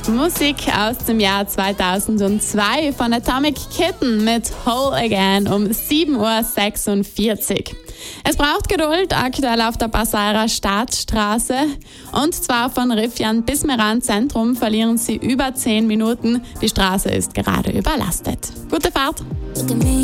Musik aus dem Jahr 2002 von Atomic Kitten mit Whole Again um 7:46 Uhr. Es braucht Geduld, aktuell auf der Passaira Staatsstraße. Und zwar von Riffian bis Meran Zentrum verlieren Sie über 10 Minuten. Die Straße ist gerade überlastet. Gute Fahrt!